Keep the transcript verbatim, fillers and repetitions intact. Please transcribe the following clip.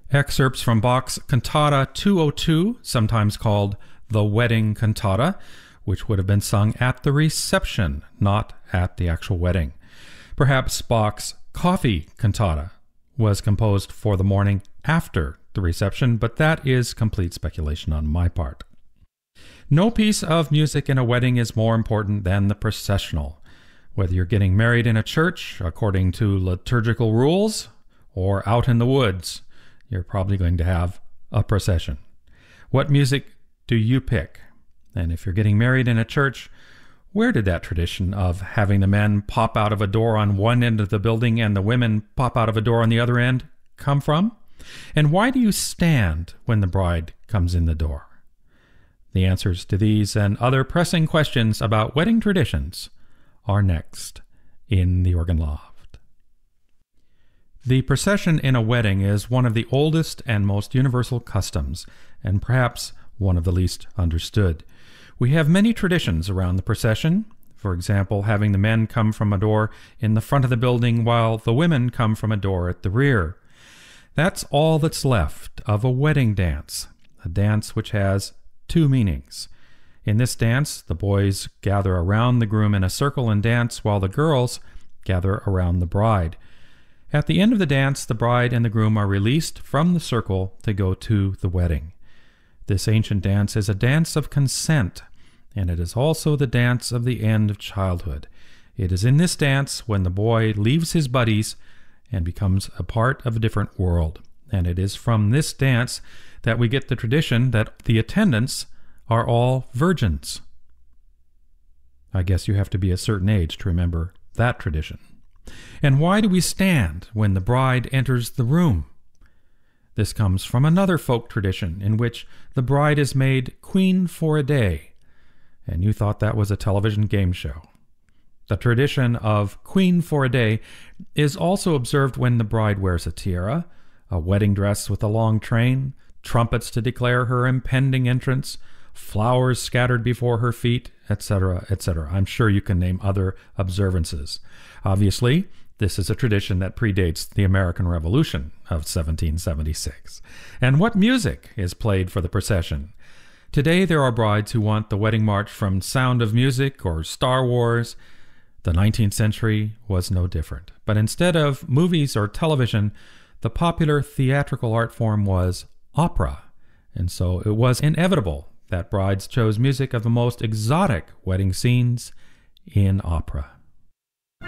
Excerpts from Bach's Cantata two oh two, sometimes called the Wedding Cantata, which would have been sung at the reception, not at the actual wedding. Perhaps Bach's Coffee Cantata was composed for the morning after the reception, but that is complete speculation on my part. No piece of music in a wedding is more important than the processional. Whether you're getting married in a church, according to liturgical rules, or out in the woods, you're probably going to have a procession. What music do you pick? And if you're getting married in a church, where did that tradition of having the men pop out of a door on one end of the building and the women pop out of a door on the other end come from? And why do you stand when the bride comes in the door? The answers to these and other pressing questions about wedding traditions are next in the Organ Loft. The procession in a wedding is one of the oldest and most universal customs, and perhaps one of the least understood. We have many traditions around the procession. For example, having the men come from a door in the front of the building while the women come from a door at the rear. That's all that's left of a wedding dance, a dance which has two meanings. In this dance, the boys gather around the groom in a circle and dance while the girls gather around the bride. At the end of the dance, the bride and the groom are released from the circle to go to the wedding. This ancient dance is a dance of consent, and it is also the dance of the end of childhood. It is in this dance when the boy leaves his buddies and becomes a part of a different world. And it is from this dance that we get the tradition that the attendants are all virgins. I guess you have to be a certain age to remember that tradition. And why do we stand when the bride enters the room? This comes from another folk tradition in which the bride is made queen for a day, and you thought that was a television game show. The tradition of queen for a day is also observed when the bride wears a tiara, a wedding dress with a long train, trumpets to declare her impending entrance, flowers scattered before her feet, et cetera, et cetera. I'm sure you can name other observances. Obviously, this is a tradition that predates the American Revolution of seventeen seventy-six. And what music is played for the procession? Today there are brides who want the wedding march from Sound of Music or Star Wars. The nineteenth century was no different. But instead of movies or television, the popular theatrical art form was opera. And so it was inevitable that brides chose music of the most exotic wedding scenes in opera.